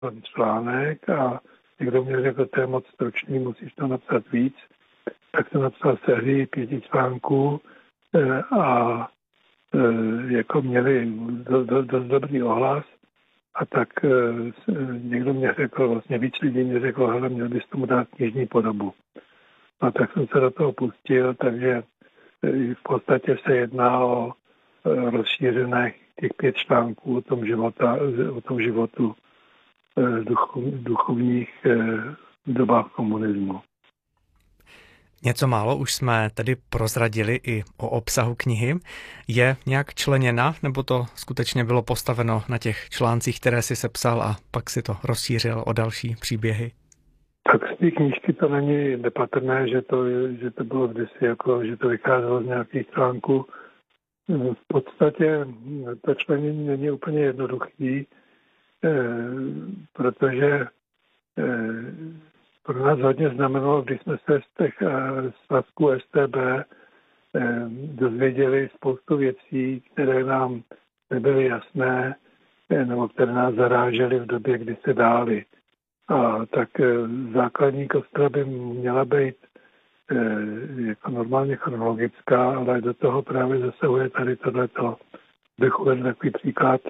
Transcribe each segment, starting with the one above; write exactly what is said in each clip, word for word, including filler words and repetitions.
článek a někdo mě řekl, to je moc stručný, musíš to napsat víc. Tak jsem napsal sérii pěti článků a jako měli dost, dost, dost dobrý ohlas. A tak někdo mě řekl, vlastně víc lidí mě řekl, hele, měl bys tomu dát knižní podobu. A tak jsem se do toho pustil, takže v podstatě se jedná o rozšířené těch pět článků o tom, života, o tom životu duchov, duchovních dobách komunismu. Něco málo už jsme tedy prozradili i o obsahu knihy. Je nějak členěna, nebo to skutečně bylo postaveno na těch článcích, které si sepsal a pak si to rozšířil o další příběhy? Tak z té knížky to není nepatrné, že to, že to bylo kdysi, jako, že to vycházelo z nějakých článků. V podstatě to členění není úplně jednoduchý, protože pro nás hodně znamenalo, když jsme se z těch svazků S T B dozvěděli spoustu věcí, které nám nebyly jasné, nebo které nás zarážely v době, kdy se dály. A tak základní kostra by měla být jako normálně chronologická, ale do toho právě zasahuje tady tohleto. Bych uvedl takový příklad.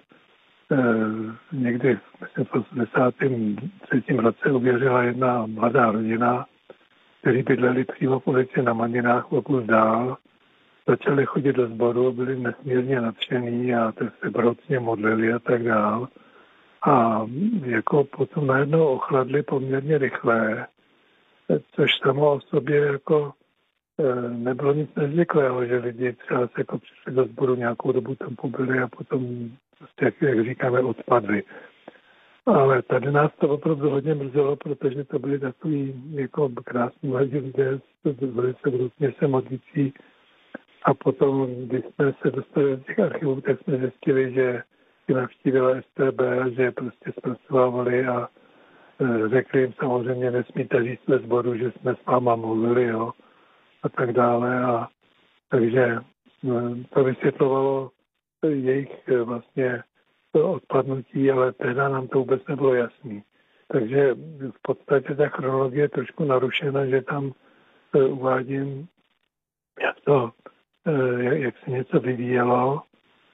Někdy myslím, v osmdesátém třetím roce uvěřila jedna mladá rodina, kteří bydleli přímo v ulici na Maninách o kus dál. Začali chodit do sboru, byli nesmírně nadšení a tak se brocně modlili a tak dál. A jako potom najednou ochladli poměrně rychle, což samo o sobě jako nebylo nic nezvyklého, že lidi třeba se jako přišli do sboru, nějakou dobu tam pobyli a potom prostě, jak, jak říkáme, odpadli. Ale tady nás to opravdu hodně mrzelo, protože to byli takový jako krásní mladí lidé, velice vrutně se modlící. A potom, když jsme se dostali do těch archivů, tak jsme zjistili, že si navštívila S T B, že je prostě zpracovávali a řekli jim samozřejmě, nesmíte říct ve sboru, že jsme s váma mluvili, jo, a tak dále. A takže to vysvětlovalo jejich vlastně odpadnutí, ale tehdy nám to vůbec nebylo jasný. Takže v podstatě ta chronologie je trošku narušena, že tam uvádím, jak to, jak, jak se něco vyvíjelo.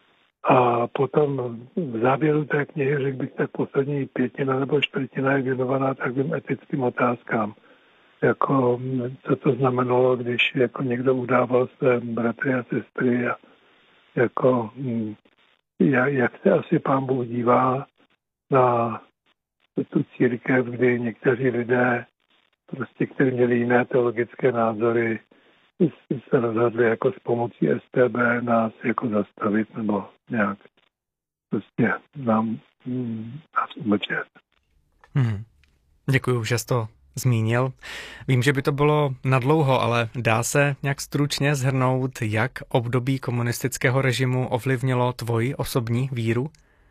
A potom v závěru té knihy, řekl bych, tak poslední pětina nebo čtvrtina je věnovaná takovým etickým otázkám. Jako, co to znamenalo, když jako někdo udával své bratry a sestry a jako, jak, jak se asi Pán Bůh dívá na tu církev, kdy někteří lidé, prostě, kteří měli jiné teologické názory, se rozhodli jako s pomocí S T B nás jako zastavit nebo nějak prostě nám, nás umlčet. Hmm. Děkuju, že jsi to zmínil. Vím, že by to bylo nadlouho, ale dá se nějak stručně shrnout, jak období komunistického režimu ovlivnilo tvoji osobní víru?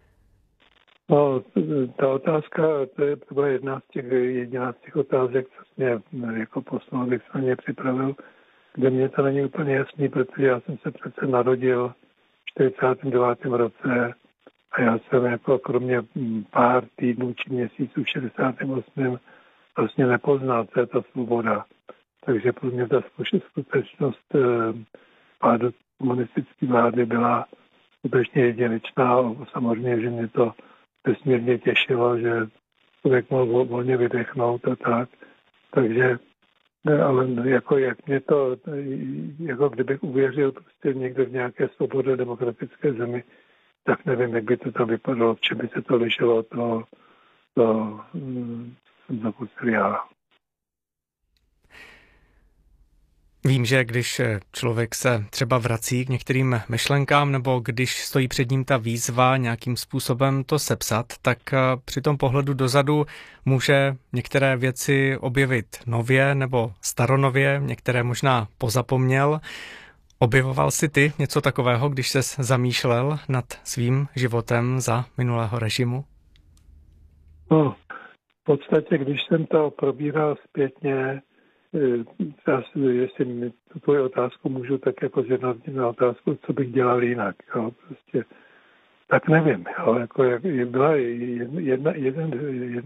No, ta otázka, to, je, to byla jedna z těch, jediná z těch otázek, co mě jako poslal, bych se mě připravil, kde mě to není úplně jasný, protože já jsem se přece narodil v čtyřicátém devátém roce a já jsem jako kromě pár týdnů či měsíců v šedesátém osmém vlastně nepoznal, co je ta svoboda. Takže pro mě ta skutečnost pádu komunistické vlády byla skutečně jedinečná. Samozřejmě, že mě to nesmírně těšilo, že člověk mohl volně vydechnout a tak. Takže ale jako jak mě to, jako kdybych uvěřil prostě někde v nějaké svobodné demokratické zemi, tak nevím, jak by to tam vypadalo, v čem by se to lišilo od toho, to, to já. Vím, že když člověk se třeba vrací k některým myšlenkám nebo když stojí před ním ta výzva nějakým způsobem to sepsat, tak při tom pohledu dozadu může některé věci objevit nově nebo staronově, některé možná pozapomněl. Objevoval jsi ty něco takového, když ses zamýšlel nad svým životem za minulého režimu? No, v podstatě, když jsem to probíral zpětně, jestli mi tu tvoji otázku můžu tak jako zjednotit na otázku, co bych dělal jinak. Jo. Prostě tak nevím. Jo, jako, jak, byla jedna, jedna, jeden,